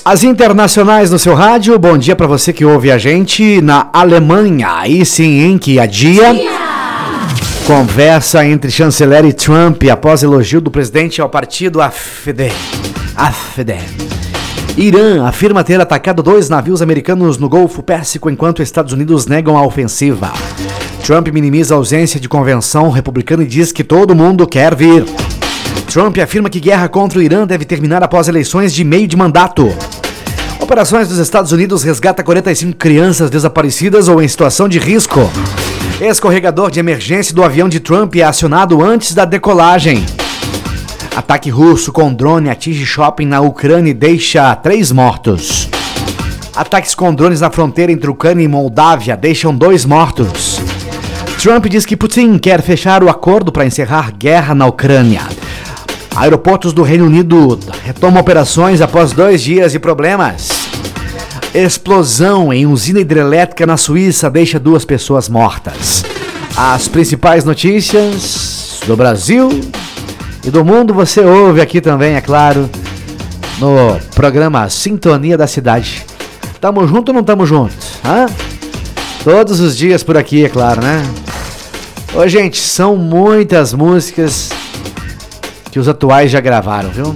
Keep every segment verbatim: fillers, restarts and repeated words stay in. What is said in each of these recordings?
As internacionais no seu rádio, bom dia para você que ouve a gente na Alemanha. Aí sim, em que a dia. Conversa entre chanceler e Trump após elogio do presidente ao partido A F D. A F D. Irã afirma ter atacado dois navios americanos no Golfo Pérsico enquanto Estados Unidos negam a ofensiva. Trump minimiza a ausência de convenção republicana e diz que todo mundo quer vir. Trump afirma que guerra contra o Irã deve terminar após eleições de meio de mandato. Operações dos Estados Unidos resgata quarenta e cinco crianças desaparecidas ou em situação de risco. Escorregador de emergência do avião de Trump é acionado antes da decolagem. Ataque russo com drone atinge shopping na Ucrânia e deixa três mortos. Ataques com drones na fronteira entre Ucrânia e Moldávia deixam dois mortos. Trump diz que Putin quer fechar o acordo para encerrar guerra na Ucrânia. Aeroportos do Reino Unido retomam operações após dois dias de problemas. Explosão em usina hidrelétrica na Suíça deixa duas pessoas mortas. As principais notícias do Brasil e do mundo você ouve aqui também, é claro, no programa Sintonia da Cidade. Tamo junto ou não tamo junto? Hã? Todos os dias por aqui, é claro, né? Ô, gente, são muitas músicas que os atuais já gravaram, viu?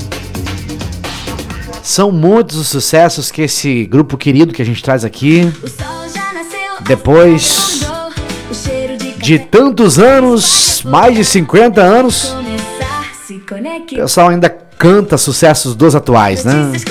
São muitos os sucessos que esse grupo querido que a gente traz aqui, depois de tantos anos, mais de cinquenta anos, o pessoal ainda canta sucessos dos atuais, né?